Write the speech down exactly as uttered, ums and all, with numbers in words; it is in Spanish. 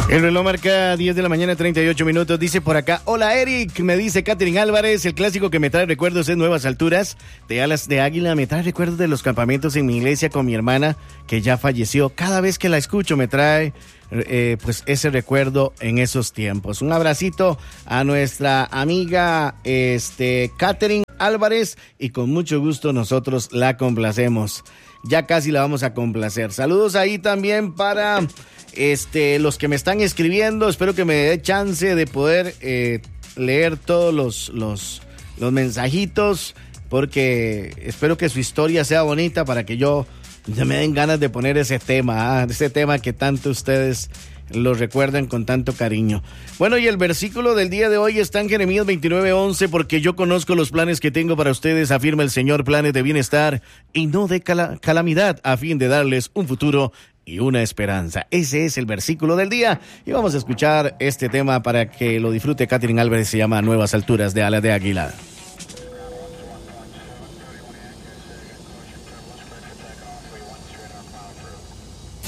El reloj marca diez de la mañana, treinta y ocho minutos. Dice por acá, hola Eric, me dice Catherine Álvarez, el clásico que me trae recuerdos es Nuevas Alturas, de Alas de Águila. Me trae recuerdos de los campamentos en mi iglesia con mi hermana, que ya falleció. Cada vez que la escucho me trae eh, pues ese recuerdo en esos tiempos. Un abracito a nuestra amiga este, Catherine Álvarez, y con mucho gusto nosotros la complacemos. Ya casi la vamos a complacer. Saludos ahí también para este los que me están escribiendo. Espero que me dé chance de poder eh, leer todos los, los, los mensajitos, porque espero que su historia sea bonita para que yo ya me den ganas de poner ese tema, ¿ah? ese tema que tanto ustedes lo recuerdan con tanto cariño. Bueno, y el versículo del día de hoy está en Jeremías veintinueve once, porque yo conozco los planes que tengo para ustedes, afirma el Señor, planes de bienestar y no de cala- calamidad, a fin de darles un futuro y una esperanza. Ese es el versículo del día, y vamos a escuchar este tema para que lo disfrute Catherine Álvarez. Se llama Nuevas Alturas, de Alas de Águila.